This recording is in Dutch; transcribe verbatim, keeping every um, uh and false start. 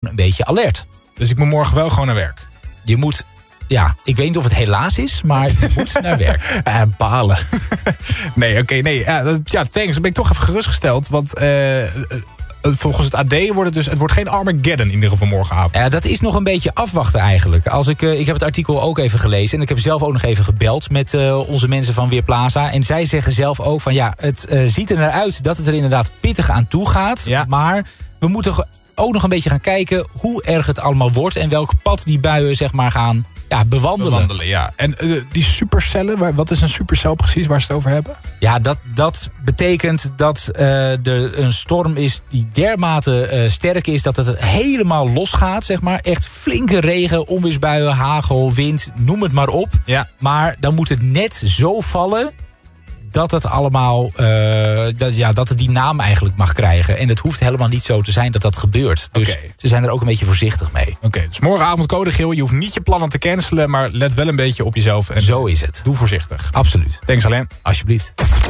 een beetje alert. Dus ik moet morgen wel gewoon naar werk? Je moet, ja, ik weet niet of het helaas is, maar je moet naar werk. Uh, balen. nee, oké, okay, nee. Ja, ja, thanks. Dan ben ik toch even gerustgesteld. Want uh, uh, volgens het A D wordt het dus, het wordt geen Armageddon in ieder geval morgenavond. Ja, dat is nog een beetje afwachten eigenlijk. Als ik, uh, ik heb het artikel ook even gelezen en ik heb zelf ook nog even gebeld met uh, onze mensen van Weerplaza. En zij zeggen zelf ook van ja, het uh, ziet er naar uit dat het er inderdaad pittig aan toe gaat. Ja. Maar we moeten ook nog een beetje gaan kijken hoe erg het allemaal wordt en welk pad die buien zeg maar gaan ja, bewandelen. bewandelen ja. En uh, die supercellen, wat is een supercel precies waar ze het over hebben? Ja, dat, dat betekent dat uh, er een storm is die dermate uh, sterk is dat het helemaal losgaat, zeg maar. Echt flinke regen, onweersbuien, hagel, wind, noem het maar op. Ja. Maar dan moet het net zo vallen dat het allemaal, uh, dat, ja, dat het die naam eigenlijk mag krijgen. En het hoeft helemaal niet zo te zijn dat dat gebeurt. Dus okay. Ze zijn er ook een beetje voorzichtig mee. Oké, okay, dus morgenavond code geel. Je hoeft niet je plannen te cancelen, maar let wel een beetje op jezelf. En zo is het. Doe voorzichtig. Absoluut. Thanks Alain. Alsjeblieft.